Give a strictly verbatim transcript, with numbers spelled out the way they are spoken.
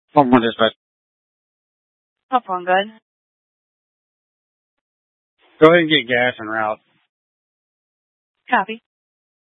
One more dispatch. Up on good. Go ahead and get gas en route. Copy.